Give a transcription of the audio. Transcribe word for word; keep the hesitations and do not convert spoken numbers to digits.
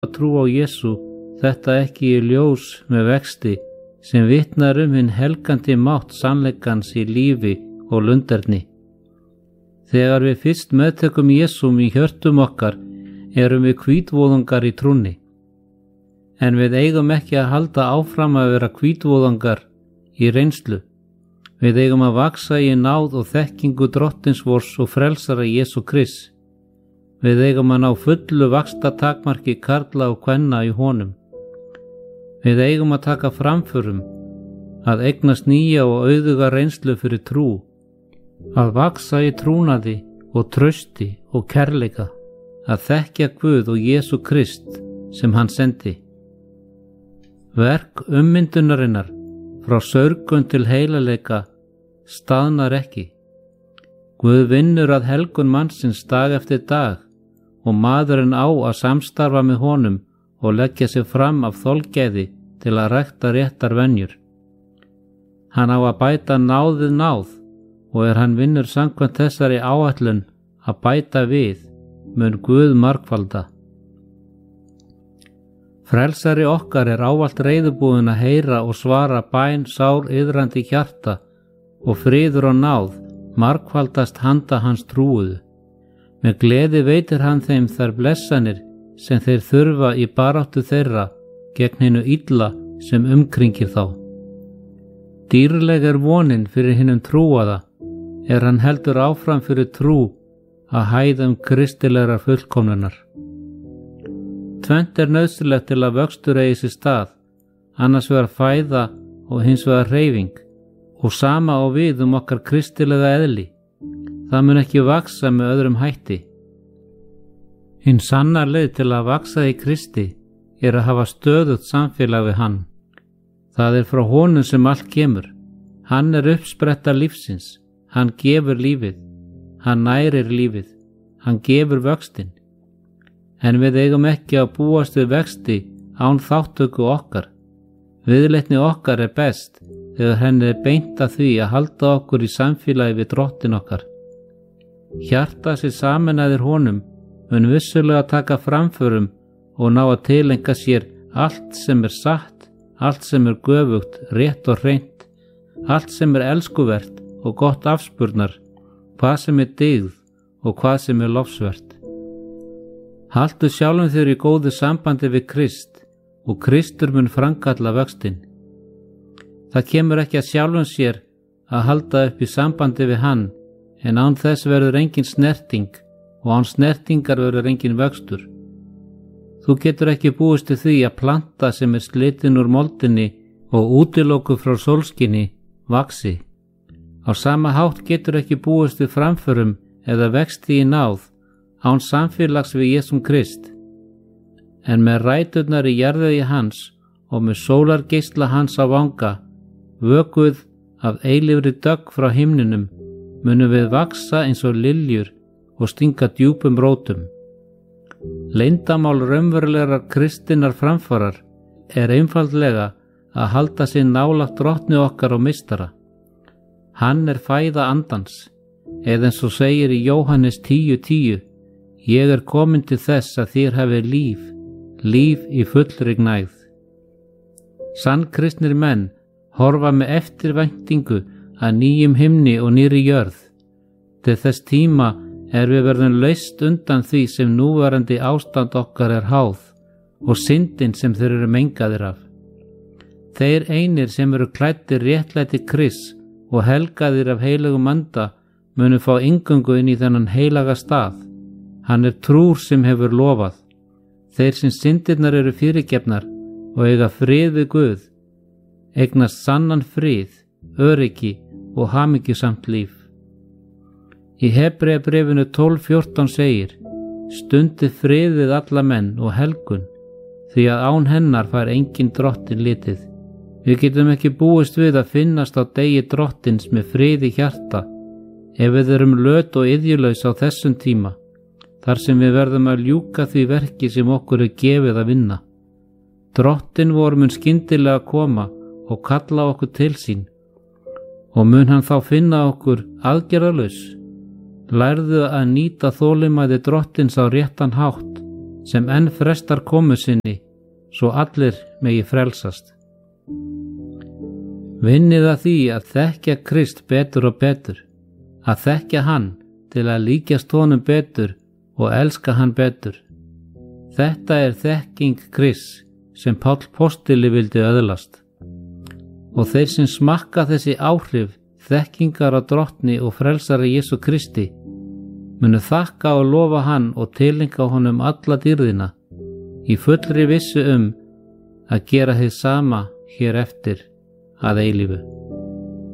að trú á Jesú þetta ekki í ljós með vexti sem vitnar um hinn helgandi mátt sannleikans í lífi og lunderni. Þegar við fyrst meðtökum Jesúm í hjörtum okkar erum við hvítvoðungar í trúnni. En við eigum ekki að halda áfram að vera hvítvoðungar í reynslu. Við eigum að vaksa í náð og þekkingu drottins vors og frelsara Jesú Krist. Við eigum að ná fullu vaxtartakmarki karla og kvenna í honum. Við eigum að taka framförum, að eignast nýja og auðuga reynslu fyrir trú, að vaksa í trúnaði og trausti og kærleika, að þekkja Guð og Jesú Krist sem hann sendi. Verk ummyndunarinnar frá saurgun til heilaleika staðnar ekki. Guð vinnur að helgun mannsins dag eftir dag og maðurinn á að samstarfa með honum og leggja sig fram af þolgæði til að rækta réttar venjur. Hann á að bæta náðið náð og er hann vinnur samkvæmt þessari áætlun að bæta við, mun Guð margfalda. Frelsari okkar er ávallt reiðubúinn að heyra og svara bæn sár iðrandi hjarta og friður og náð margfaldast handa hans trúuðu. Með gleði veitir hann þeim þær blessanir sem þeir þurfa í baráttu þeirra gegn hinu illa sem umkringir þá. Dýrleg er vonin fyrir hinum trúaða, er hann heldur áfram fyrir trú að hæðum kristilegra fullkomnunar. Tvennt er nauðsynlegt til að vöxtur eigi sér stað, annars vegar fæða og hins vegar hreyfing, og sama á við um okkar kristilega eðli. Það mun ekki vaksa með öðrum hætti. Hinn sanna leið til að vaksa í Kristi er að hafa stöðugt samfélag við hann. Það er frá honum sem allt kemur. Hann er uppspretta lífsins, hann gefur lífið, hann nærir lífið, hann gefur vöxtinn. En við eigum ekki að búast við vexti án þáttöku okkar. Viðleitni okkar er best þegar henni er beint að því að halda okkur í samfélagi við drottin okkar. Hjarta sér sameinaðir honum mun vissulega taka framförum og ná að tileinka sér allt sem er satt, allt sem er göfugt, rétt og hreint, allt sem er elskuvert og gott afspurnar, hvað sem er dygð og hvað sem er lofsvert. Haltu sjálfum þér í góðu sambandi við Krist og Kristur mun framkalla vöxtinn. Það kemur ekki að sjálfum sér að halda upp í sambandi við hann, en án þess verður engin snerting og án snertingar verður engin vöxtur. Þú getur ekki búist til því að planta sem er slitin úr moldinni og útilókuð frá sólskinni vaxi. Á sama hátt getur ekki búist við framförum eða vexti í náð án samfélags við Jesúm Krist. En með ræturnar í jarðvegi hans og með sólargeisla hans á vanga, vökuð af eilífri dögg frá himninum, munum við vaksa eins og liljur og stinga djúpum rótum. Leyndamál raunverulegar kristinnar framfarar er einfaldlega að halda sig nálægt drottni okkar og meistara. Hann er fæða andans, eða eins og segir í Jóhannes tíu tíu, ég er komin til þess að þér hafi líf, líf í fullri gnægð. Sannkristnir menn horfa með eftirvæntingu að nýjum himni og nýrri jörð. Til þess tíma er við verðum laust undan því sem núverandi ástand okkar er háð og syndin sem þeir eru mengaðir af. Þeir einir sem eru klæddir réttlæti Krists og helgaðir af heilugum anda munu fá inngöngu inn í þennan heilaga stað. Hann er trúr sem hefur lofað. Þeir sem syndirnar eru fyrirgefnar og eiga frið við Guð, eignast sannan frið, öryggi og hamingjusamt líf. Í Hebreabréfinu tólf fjórtán segir, stundið frið við alla menn og helgun, því að án hennar fær engin drottin litið. Við getum ekki búist við að finnast á degi drottins með frið í hjarta, ef við erum löt og iðjulaus á þessum tíma, þar sem við verðum að ljúka því verki sem okkur er gefið að vinna. Drottin vor mun skyndilega koma og kalla okkur til sín, og mun hann þá finna okkur aðgerðalaus. Lærðu að nýta þolinmæði drottins á réttan hátt sem enn frestar komu sinni, svo allir megi frelsast. Vinnið að því að þekkja Krist betur og betur, að þekkja hann til að líkjast honum betur og elska hann betur. Þetta er þekking Krists sem Páll postuli vildi öðlast. Og þeir sem smakka þessi áhrif þekkingar á drottni og frelsari Jesú Kristi munu þakka og lofa hann og tilenga honum alla dýrðina í fullri vissu um að gera hið sama hér eftir að eilífu.